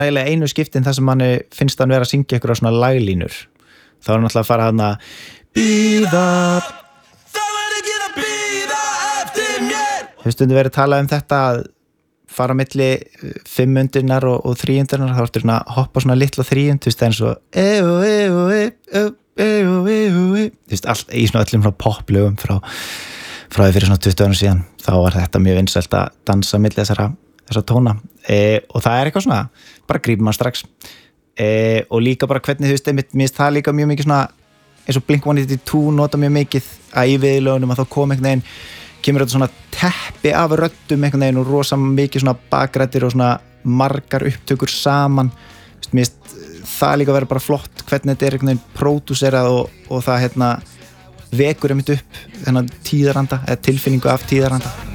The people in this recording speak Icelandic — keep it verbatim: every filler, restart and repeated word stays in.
eiginlega einu skiptin þar sem manni finnst hann vera að syngja ykkur á svona laglínur þá er hann alltaf að fara hann að bíða hefur stundum verið talað um þetta að fara milli fimmundirnar og, og þríundirnar þá ertu svona að hoppa svona litla þríund þú veist eins og eu, eu, eu, eu, eu, eu. Þú veist allt í svona öllum poplögum frá, frá því fyrir svona tuttugu árum síðan þá var þetta mjög vinsælt að dansa milli þessara, þessara tóna e, og það er eitthvað svona bara grípum maður strax e, og líka bara hvernig þú veist einmitt mér finnst það líka mjög mikið svona eins og Blink one eighty-two nota mjög mikið að í viðlögunum að þá kom einhvern veginn kemur þetta svona teppi af röddum einhvern veginn og rosa mikið svona bakrættir og svona margar upptökur saman mér finnst það líka vera bara flott hvernig þetta er einhvern veginn pródúserað og, og það hérna vekur einmitt upp þennan tíðaranda eða tilfinningu af tíðaranda